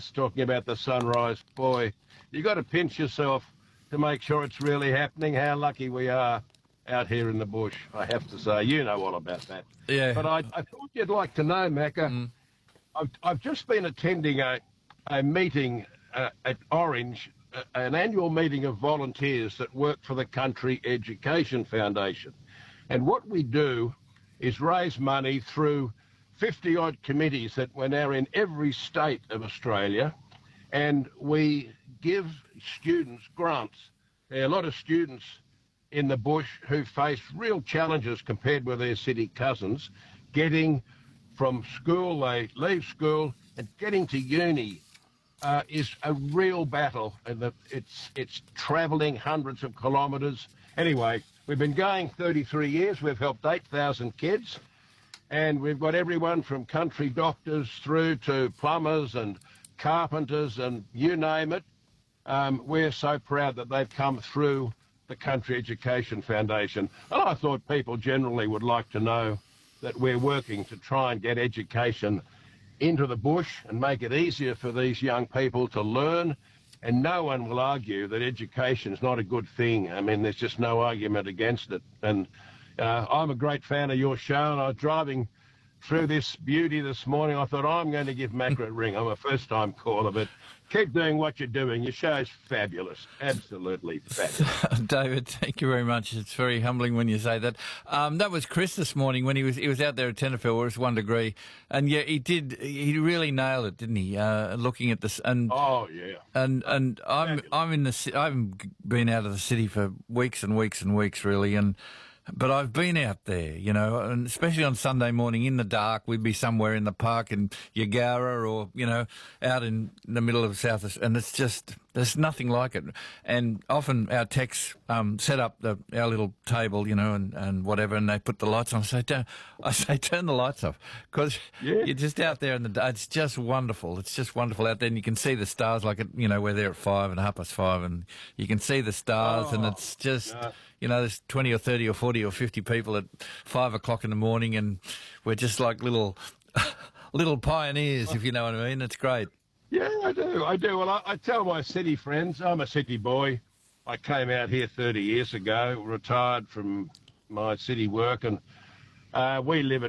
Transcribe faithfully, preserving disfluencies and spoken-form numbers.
it's talking about the sunrise. Boy, you got to pinch yourself to make sure it's really happening. How lucky we are out here in the bush, I have to say. You know all about that. Yeah. But I, I thought you'd like to know, Macca. Mm. I've, I've just been attending a, a meeting uh, at Orange, uh, an annual meeting of volunteers that work for the Country Education Foundation. And what we do is raise money through fifty-odd committees that we're now in every state of Australia, and we give students grants. There are a lot of students in the bush who face real challenges compared with their city cousins, getting from school, they leave school, and getting to uni uh, is a real battle, and the, it's, it's travelling hundreds of kilometres. Anyway, we've been going thirty-three years, we've helped eight thousand kids, and we've got everyone from country doctors through to plumbers and carpenters and you name it. Um, we're so proud that they've come through the Country Education Foundation. And I thought people generally would like to know that we're working to try and get education into the bush and make it easier for these young people to learn. And no one will argue that education is not a good thing. I mean, there's just no argument against it. And uh, I'm a great fan of your show, and I was driving through this beauty this morning. I thought, I'm going to give Macca a ring. I'm a first-time caller, but keep doing what you're doing. Your show's fabulous, absolutely fabulous. David, thank you very much. It's very humbling when you say that. Um, that was Chris this morning when he was he was out there at Tenterfield where it's one degree, and yeah, he did. He really nailed it, didn't he? Uh, looking at this, and oh yeah, and and I'm I'm in the ci- I haven't been out of the city for weeks and weeks and weeks really, and. But I've been out there, you know, and especially on Sunday morning in the dark, we'd be somewhere in the park in Yagara or, you know, out in the middle of South, and it's just, there's nothing like it. And often our techs um, set up the, our little table, you know, and, and whatever, and they put the lights on. I say, Don't, I say, turn the lights off, because yeah. You're just out there in the dark. It's just wonderful. It's just wonderful out there, and you can see the stars, like, it, you know, we're there at five and half past five, and you can see the stars, oh, and it's just... No. You know, there's twenty or thirty or forty or fifty people at five o'clock in the morning, and we're just like little little pioneers, if you know what I mean. It's great. Yeah, I do. I do. Well, I, I tell my city friends, I'm a city boy. I came out here thirty years ago, retired from my city work, and uh, we live at